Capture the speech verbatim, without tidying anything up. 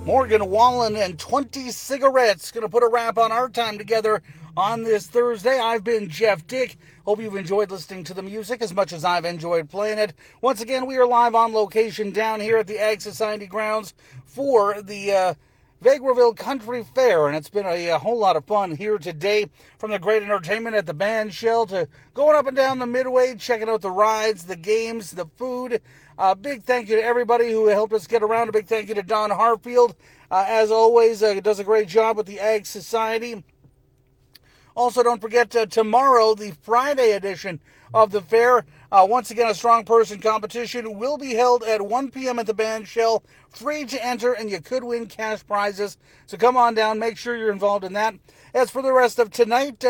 Morgan Wallen and twenty cigarettes. Going to put a wrap on our time together on this Thursday. I've been Jeff Dick. Hope you've enjoyed listening to the music as much as I've enjoyed playing it. Once again, we are live on location down here at the Ag Society grounds for the uh, Vegreville Country Fair, and it's been a, a whole lot of fun here today, from the great entertainment at the band shell to going up and down the midway, checking out the rides, the games, the food. A uh, big thank you to everybody who helped us get around. A big thank you to Don Harfield. Uh, as always, uh, does a great job with the Ag Society. Also, don't forget uh, tomorrow, the Friday edition of the fair. Uh, once again, a strong person competition will be held at one p.m. at the band shell. Free to enter, and you could win cash prizes. So come on down. Make sure you're involved in that. As for the rest of tonight, uh,